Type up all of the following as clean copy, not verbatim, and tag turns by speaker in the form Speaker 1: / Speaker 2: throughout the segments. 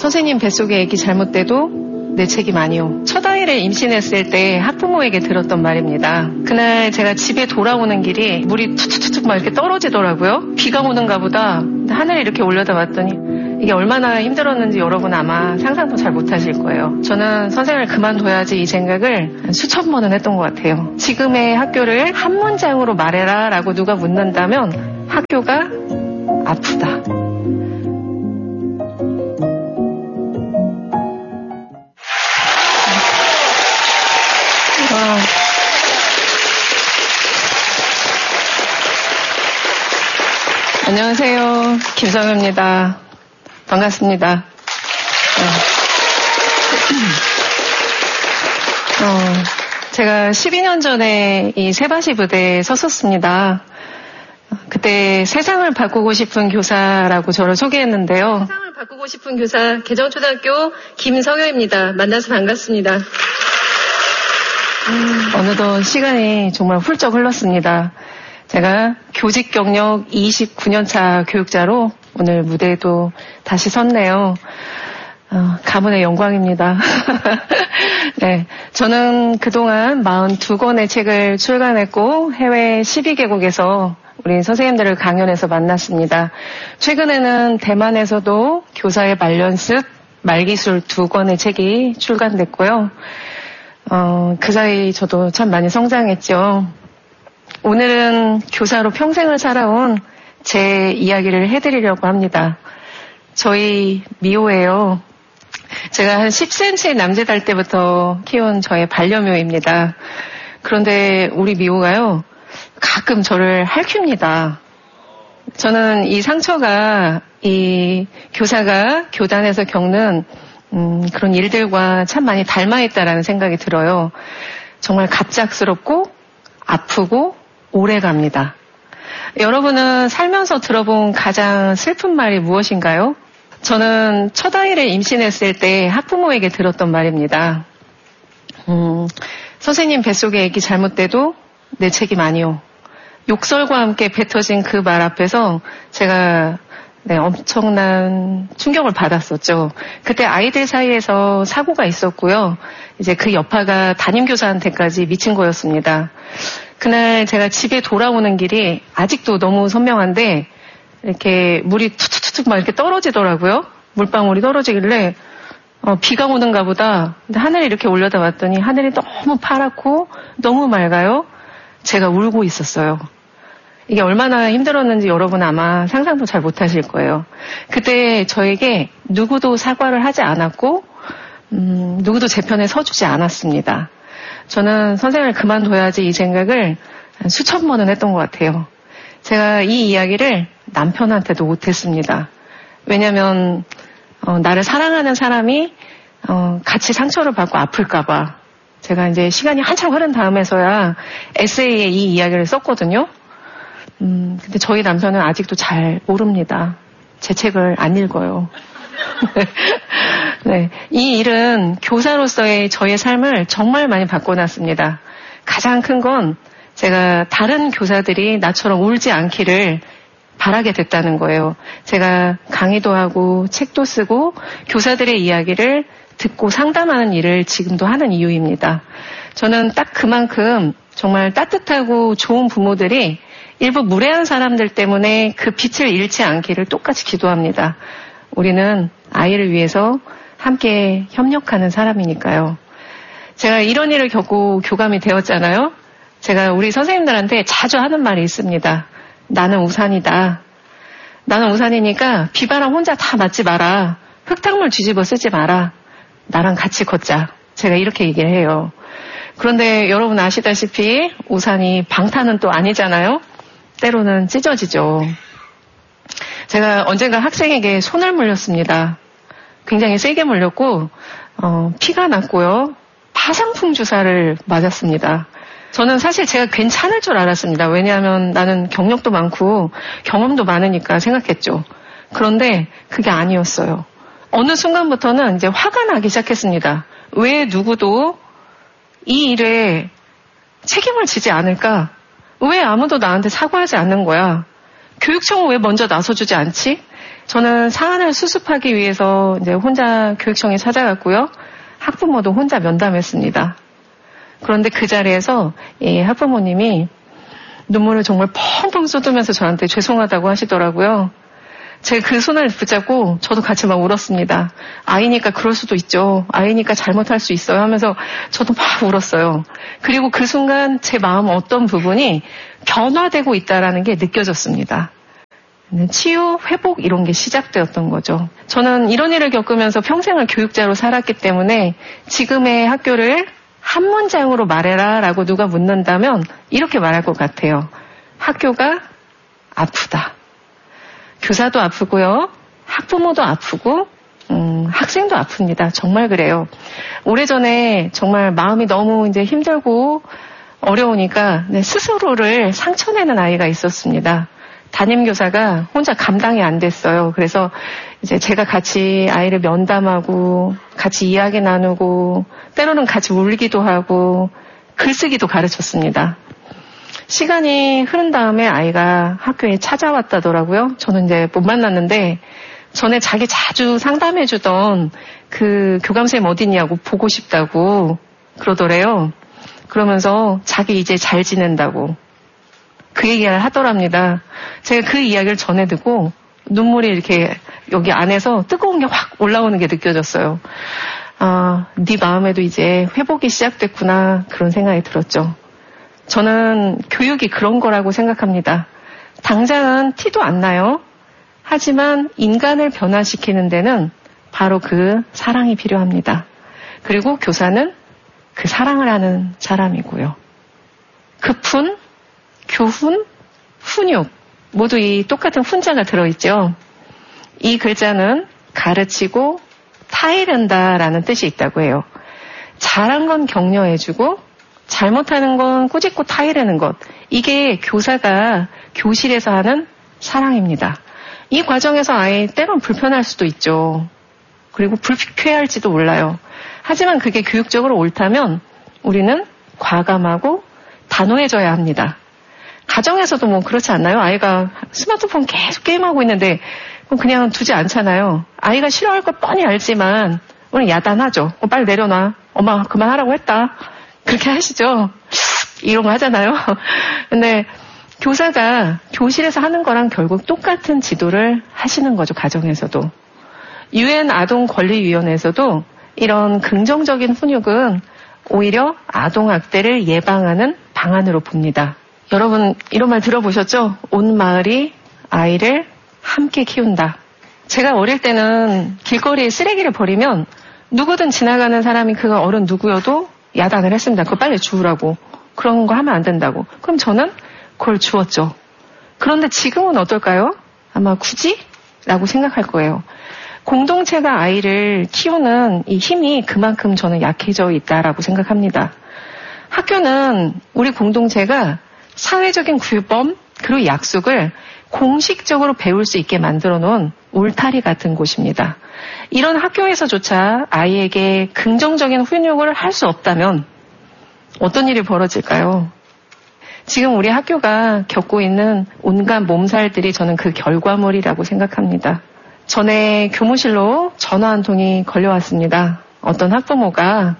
Speaker 1: 선생님 뱃속에 애기 잘못돼도 내 책임 아니오. 첫 아이를 임신했을 때 학부모에게 들었던 말입니다. 그날 제가 집에 돌아오는 길이 물이 툭툭툭 막 이렇게 떨어지더라고요. 비가 오는가 보다. 하늘에 이렇게 올려다봤더니 이게 얼마나 힘들었는지 여러분 아마 상상도 잘 못하실 거예요. 저는 선생을 그만둬야지 이 생각을 수천 번은 했던 것 같아요. 지금의 학교를 한 문장으로 말해라 라고 누가 묻는다면 학교가 아프다. 안녕하세요. 김성효입니다. 반갑습니다. 제가 12년 전에 이 세바시 부대에 섰었습니다. 그때 세상을 바꾸고 싶은 교사라고 저를 소개했는데요. 세상을 바꾸고 싶은 교사 개정초등학교 김성효입니다. 만나서 반갑습니다. 어느덧 시간이 정말 훌쩍 흘렀습니다. 제가 교직 경력 29년차 교육자로 오늘 무대에도 다시 섰네요. 가문의 영광입니다. 네, 저는 그동안 42권의 책을 출간했고 해외 12개국에서 우리 선생님들을 강연해서 만났습니다. 최근에는 대만에서도 교사의 말연습, 말기술 2권의 책이 출간됐고요. 그 사이 저도 참 많이 성장했죠. 오늘은 교사로 평생을 살아온 제 이야기를 해드리려고 합니다. 저희 미호예요. 제가 한 10cm 남짓할 때부터 키운 저의 반려묘입니다. 그런데 우리 미호가요, 가끔 저를 핥힙니다. 저는 이 상처가 이 교사가 교단에서 겪는 그런 일들과 참 많이 닮아있다라는 생각이 들어요. 정말 갑작스럽고 아프고 오래갑니다. 여러분은 살면서 들어본 가장 슬픈 말이 무엇인가요? 저는 첫 아이를 임신했을 때 학부모에게 들었던 말입니다. 선생님 뱃속에 애기 잘못돼도 내 책임 아니오. 욕설과 함께 뱉어진 그 말 앞에서 제가 엄청난 충격을 받았었죠. 그때 아이들 사이에서 사고가 있었고요. 이제 그 여파가 담임교사한테까지 미친 거였습니다. 그날 제가 집에 돌아오는 길이 아직도 너무 선명한데 이렇게 물이 툭툭툭 막 이렇게 떨어지더라고요. 물방울이 떨어지길래 비가 오는가 보다. 근데 하늘에 이렇게 올려다봤더니 하늘이 너무 파랗고 너무 맑아요. 제가 울고 있었어요. 이게 얼마나 힘들었는지 여러분 아마 상상도 잘 못하실 거예요. 그때 저에게 누구도 사과를 하지 않았고 누구도 제 편에 서주지 않았습니다. 저는 선생을 그만둬야지 이 생각을 수천 번은 했던 것 같아요. 제가 이 이야기를 남편한테도 못했습니다. 왜냐하면 나를 사랑하는 사람이 같이 상처를 받고 아플까봐. 제가 이제 시간이 한참 흐른 다음에서야 에세이에 이 이야기를 썼거든요. 근데 저희 남편은 아직도 잘 모릅니다. 제 책을 안 읽어요. 네, 이 일은 교사로서의 저의 삶을 정말 많이 바꿔놨습니다. 가장 큰 건 제가 다른 교사들이 나처럼 울지 않기를 바라게 됐다는 거예요. 제가 강의도 하고 책도 쓰고 교사들의 이야기를 듣고 상담하는 일을 지금도 하는 이유입니다. 저는 딱 그만큼 정말 따뜻하고 좋은 부모들이 일부 무례한 사람들 때문에 그 빛을 잃지 않기를 똑같이 기도합니다. 우리는 아이를 위해서 함께 협력하는 사람이니까요. 제가 이런 일을 겪고 교감이 되었잖아요. 제가 우리 선생님들한테 자주 하는 말이 있습니다. 나는 우산이다. 나는 우산이니까 비바람 혼자 다 맞지 마라. 흙탕물 뒤집어 쓰지 마라. 나랑 같이 걷자. 제가 이렇게 얘기를 해요. 그런데 여러분 아시다시피 우산이 방탄은 또 아니잖아요. 때로는 찢어지죠. 제가 언젠가 학생에게 손을 물렸습니다. 굉장히 세게 물렸고 피가 났고요. 파상풍 주사를 맞았습니다. 저는 사실 제가 괜찮을 줄 알았습니다. 왜냐하면 나는 경력도 많고 경험도 많으니까 생각했죠. 그런데 그게 아니었어요. 어느 순간부터는 이제 화가 나기 시작했습니다. 왜 누구도 이 일에 책임을 지지 않을까? 왜 아무도 나한테 사과하지 않는 거야? 교육청은 왜 먼저 나서주지 않지? 저는 사안을 수습하기 위해서 이제 혼자 교육청에 찾아갔고요. 학부모도 혼자 면담했습니다. 그런데 그 자리에서 이 학부모님이 눈물을 정말 펑펑 쏟으면서 저한테 죄송하다고 하시더라고요. 제가 그 손을 붙잡고 저도 같이 막 울었습니다. 아이니까 그럴 수도 있죠. 아이니까 잘못할 수 있어요 하면서 저도 막 울었어요. 그리고 그 순간 제 마음 어떤 부분이 변화되고 있다는 게 느껴졌습니다. 치유, 회복 이런 게 시작되었던 거죠. 저는 이런 일을 겪으면서 평생을 교육자로 살았기 때문에 지금의 학교를 한 문장으로 말해라 라고 누가 묻는다면 이렇게 말할 것 같아요. 학교가 아프다. 교사도 아프고요. 학부모도 아프고 학생도 아픕니다. 정말 그래요. 오래전에 정말 마음이 너무 이제 힘들고 어려우니까 스스로를 상처내는 아이가 있었습니다. 담임교사가 혼자 감당이 안 됐어요. 그래서 이제 제가 같이 아이를 면담하고 같이 이야기 나누고 때로는 같이 울기도 하고 글쓰기도 가르쳤습니다. 시간이 흐른 다음에 아이가 학교에 찾아왔다더라고요. 저는 이제 못 만났는데 전에 자기 자주 상담해주던 그 교감선생님 어디냐고 보고 싶다고 그러더래요. 그러면서 자기 이제 잘 지낸다고 그 얘기를 하더랍니다. 제가 그 이야기를 전해 듣고 눈물이 이렇게 여기 안에서 뜨거운 게 확 올라오는 게 느껴졌어요. 아, 네 마음에도 이제 회복이 시작됐구나 그런 생각이 들었죠. 저는 교육이 그런 거라고 생각합니다. 당장은 티도 안 나요. 하지만 인간을 변화시키는 데는 바로 그 사랑이 필요합니다. 그리고 교사는 그 사랑을 하는 사람이고요. 급훈, 교훈, 훈육 모두 이 똑같은 훈자가 들어있죠. 이 글자는 가르치고 타이른다라는 뜻이 있다고 해요. 잘한 건 격려해주고 잘못하는 건 꾸짖고 타이르는 것. 이게 교사가 교실에서 하는 사랑입니다. 이 과정에서 아이 때론 불편할 수도 있죠. 그리고 불쾌할지도 몰라요. 하지만 그게 교육적으로 옳다면 우리는 과감하고 단호해져야 합니다. 가정에서도 뭐 그렇지 않나요? 아이가 스마트폰 계속 게임하고 있는데 그냥 두지 않잖아요. 아이가 싫어할 걸 뻔히 알지만 우리는 야단하죠. 빨리 내려놔. 엄마 그만하라고 했다. 그렇게 하시죠. 이런 거 하잖아요. 근데 교사가 교실에서 하는 거랑 결국 똑같은 지도를 하시는 거죠. 가정에서도. UN 아동권리위원회에서도 이런 긍정적인 훈육은 오히려 아동학대를 예방하는 방안으로 봅니다. 여러분 이런 말 들어보셨죠? 온 마을이 아이를 함께 키운다. 제가 어릴 때는 길거리에 쓰레기를 버리면 누구든 지나가는 사람이 그 어른 누구여도 야단을 했습니다. 그거 빨리 주우라고. 그런 거 하면 안 된다고. 그럼 저는 그걸 주웠죠. 그런데 지금은 어떨까요? 아마 굳이? 라고 생각할 거예요. 공동체가 아이를 키우는 이 힘이 그만큼 저는 약해져 있다라고 생각합니다. 학교는 우리 공동체가 사회적인 규범 그리고 약속을 공식적으로 배울 수 있게 만들어 놓은 울타리 같은 곳입니다. 이런 학교에서조차 아이에게 긍정적인 훈육을 할 수 없다면 어떤 일이 벌어질까요? 지금 우리 학교가 겪고 있는 온갖 몸살들이 저는 그 결과물이라고 생각합니다. 전에 교무실로 전화 한 통이 걸려왔습니다. 어떤 학부모가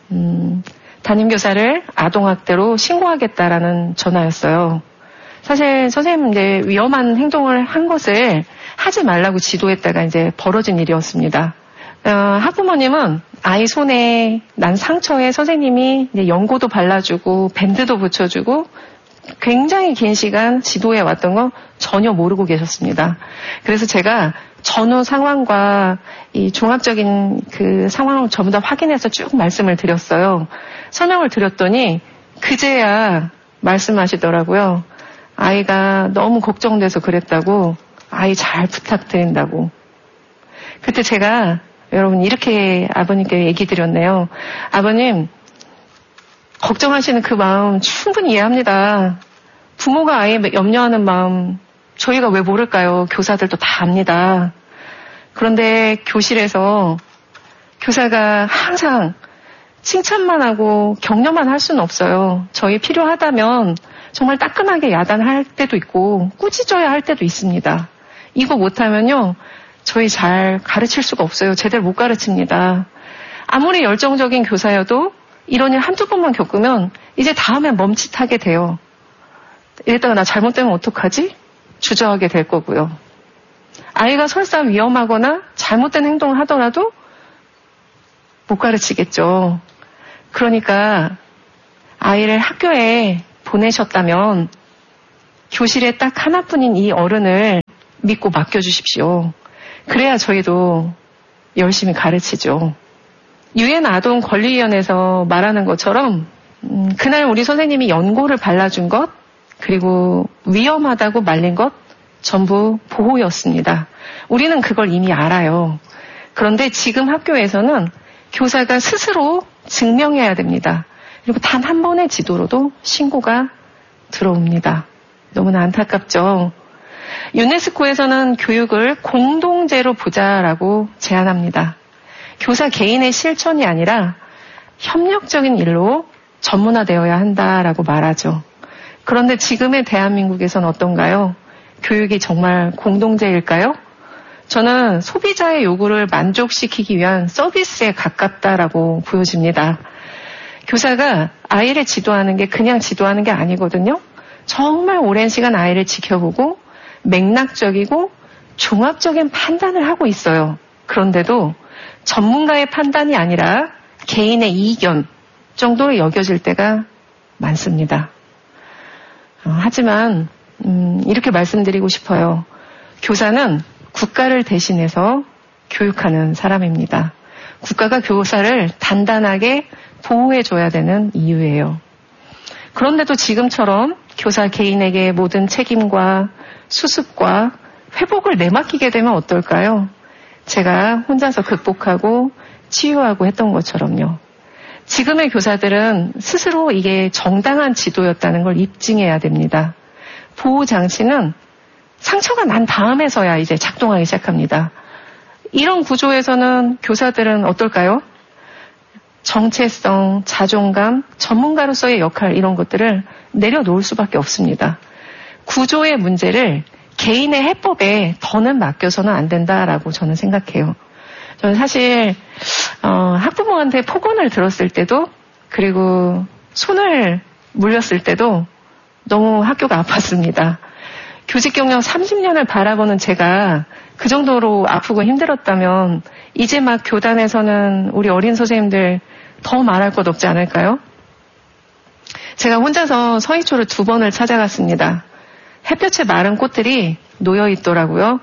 Speaker 1: 담임교사를 아동학대로 신고하겠다라는 전화였어요. 사실 선생님 이제 위험한 행동을 한 것을 하지 말라고 지도했다가 이제 벌어진 일이었습니다. 학부모님은 아이 손에 난 상처에 선생님이 이제 연고도 발라주고 밴드도 붙여주고 굉장히 긴 시간 지도해 왔던 거 전혀 모르고 계셨습니다. 그래서 제가 전후 상황과 이 종합적인 그 상황을 전부 다 확인해서 쭉 말씀을 드렸어요. 설명을 드렸더니 그제야 말씀하시더라고요. 아이가 너무 걱정돼서 그랬다고, 아이 잘 부탁드린다고. 그때 제가 여러분 이렇게 아버님께 얘기 드렸네요. 아버님, 걱정하시는 그 마음 충분히 이해합니다. 부모가 아이 염려하는 마음 저희가 왜 모를까요? 교사들도 다 압니다. 그런데 교실에서 교사가 항상 칭찬만 하고 격려만 할 수는 없어요. 저희 필요하다면 정말 따끔하게 야단할 때도 있고 꾸짖어야 할 때도 있습니다. 이거 못하면요, 저희 잘 가르칠 수가 없어요. 제대로 못 가르칩니다. 아무리 열정적인 교사여도 이런 일 한두 번만 겪으면 이제 다음엔 멈칫하게 돼요. 이랬다가 나 잘못되면 어떡하지? 주저하게 될 거고요. 아이가 설사 위험하거나 잘못된 행동을 하더라도 못 가르치겠죠. 그러니까 아이를 학교에 보내셨다면 교실에 딱 하나뿐인 이 어른을 믿고 맡겨주십시오. 그래야 저희도 열심히 가르치죠. 유엔 아동 권리위원회에서 말하는 것처럼 그날 우리 선생님이 연고를 발라준 것, 그리고 위험하다고 말린 것 전부 보호였습니다. 우리는 그걸 이미 알아요. 그런데 지금 학교에서는 교사가 스스로 증명해야 됩니다. 그리고 단 한 번의 지도로도 신고가 들어옵니다. 너무나 안타깝죠. 유네스코에서는 교육을 공동체로 보자라고 제안합니다. 교사 개인의 실천이 아니라 협력적인 일로 전문화되어야 한다라고 말하죠. 그런데 지금의 대한민국에서는 어떤가요? 교육이 정말 공동체일까요? 저는 소비자의 요구를 만족시키기 위한 서비스에 가깝다라고 보여집니다. 교사가 아이를 지도하는 게 그냥 지도하는 게 아니거든요. 정말 오랜 시간 아이를 지켜보고 맥락적이고 종합적인 판단을 하고 있어요. 그런데도 전문가의 판단이 아니라 개인의 이견 정도로 여겨질 때가 많습니다. 하지만 이렇게 말씀드리고 싶어요. 교사는 국가를 대신해서 교육하는 사람입니다. 국가가 교사를 단단하게 보호해줘야 되는 이유예요. 그런데도 지금처럼 교사 개인에게 모든 책임과 수습과 회복을 내맡기게 되면 어떨까요? 제가 혼자서 극복하고 치유하고 했던 것처럼요. 지금의 교사들은 스스로 이게 정당한 지도였다는 걸 입증해야 됩니다. 보호장치는 상처가 난 다음에서야 이제 작동하기 시작합니다. 이런 구조에서는 교사들은 어떨까요? 정체성, 자존감, 전문가로서의 역할 이런 것들을 내려놓을 수밖에 없습니다. 구조의 문제를 개인의 해법에 더는 맡겨서는 안 된다라고 저는 생각해요. 저는 사실 학부모한테 폭언을 들었을 때도, 그리고 손을 물렸을 때도 너무 학교가 아팠습니다. 교직 경력 30년을 바라보는 제가 그 정도로 아프고 힘들었다면 이제 막 교단에서는 우리 어린 선생님들 더 말할 것 없지 않을까요? 제가 혼자서 서희초를 2번을 찾아갔습니다. 햇볕에 마른 꽃들이 놓여 있더라고요.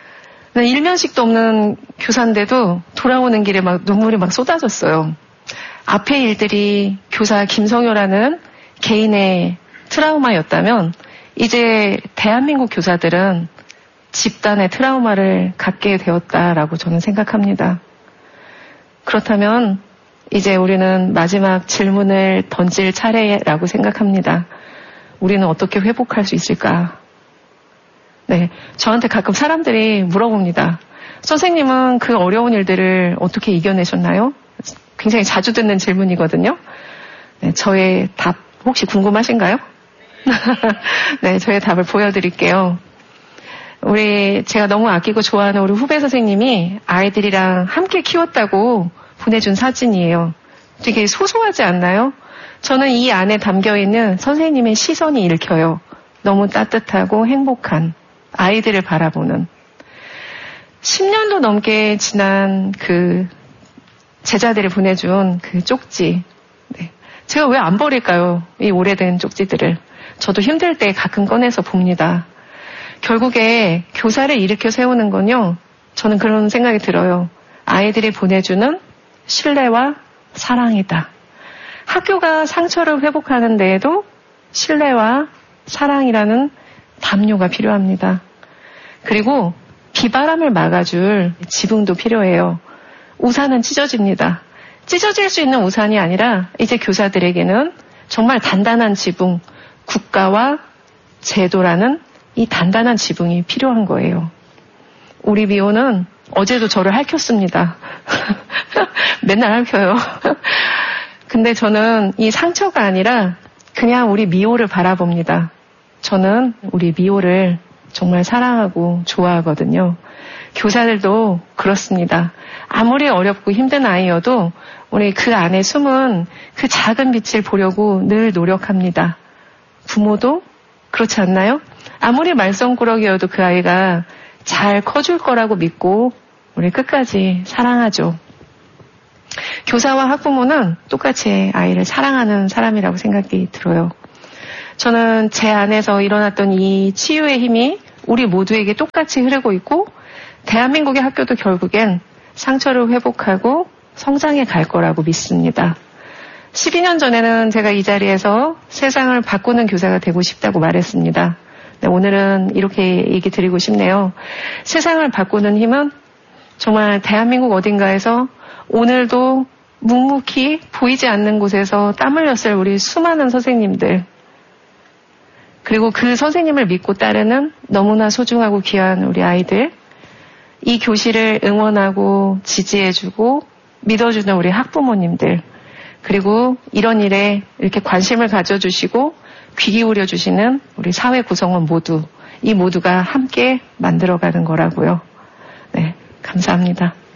Speaker 1: 일면식도 없는 교사인데도 돌아오는 길에 막 눈물이 막 쏟아졌어요. 앞의 일들이 교사 김성효라는 개인의 트라우마였다면 이제 대한민국 교사들은 집단의 트라우마를 갖게 되었다라고 저는 생각합니다. 그렇다면 이제 우리는 마지막 질문을 던질 차례라고 생각합니다. 우리는 어떻게 회복할 수 있을까? 네, 저한테 가끔 사람들이 물어봅니다. 선생님은 그 어려운 일들을 어떻게 이겨내셨나요? 굉장히 자주 듣는 질문이거든요. 네, 저의 답 혹시 궁금하신가요? 네, 저의 답을 보여드릴게요. 제가 너무 아끼고 좋아하는 우리 후배 선생님이 아이들이랑 함께 키웠다고 보내준 사진이에요. 되게 소소하지 않나요? 저는 이 안에 담겨있는 선생님의 시선이 읽혀요. 너무 따뜻하고 행복한 아이들을 바라보는. 10년도 넘게 지난 그 제자들이 보내준 그 쪽지. 네. 제가 왜 안 버릴까요? 이 오래된 쪽지들을. 저도 힘들 때 가끔 꺼내서 봅니다. 결국에 교사를 일으켜 세우는 건요, 저는 그런 생각이 들어요. 아이들이 보내주는 신뢰와 사랑이다. 학교가 상처를 회복하는 데에도 신뢰와 사랑이라는 담요가 필요합니다. 그리고 비바람을 막아줄 지붕도 필요해요. 우산은 찢어집니다. 찢어질 수 있는 우산이 아니라 이제 교사들에게는 정말 단단한 지붕, 국가와 제도라는 이 단단한 지붕이 필요한 거예요. 우리 미호는 어제도 저를 핥혔습니다. 맨날 핥혀요. 근데 저는 이 상처가 아니라 그냥 우리 미호를 바라봅니다. 저는 우리 미호를 정말 사랑하고 좋아하거든요. 교사들도 그렇습니다. 아무리 어렵고 힘든 아이여도 우리 그 안에 숨은 그 작은 빛을 보려고 늘 노력합니다. 부모도 그렇지 않나요? 아무리 말썽꾸러기여도 그 아이가 잘 커줄 거라고 믿고 우리 끝까지 사랑하죠. 교사와 학부모는 똑같이 아이를 사랑하는 사람이라고 생각이 들어요. 저는 제 안에서 일어났던 이 치유의 힘이 우리 모두에게 똑같이 흐르고 있고 대한민국의 학교도 결국엔 상처를 회복하고 성장해 갈 거라고 믿습니다. 12년 전에는 제가 이 자리에서 세상을 바꾸는 교사가 되고 싶다고 말했습니다. 네, 오늘은 이렇게 얘기 드리고 싶네요. 세상을 바꾸는 힘은 정말 대한민국 어딘가에서 오늘도 묵묵히 보이지 않는 곳에서 땀 흘렸을 우리 수많은 선생님들, 그리고 그 선생님을 믿고 따르는 너무나 소중하고 귀한 우리 아이들, 이 교실을 응원하고 지지해주고 믿어주는 우리 학부모님들, 그리고 이런 일에 이렇게 관심을 가져주시고 귀 기울여주시는 우리 사회 구성원 모두, 이 모두가 함께 만들어가는 거라고요. 네, 감사합니다.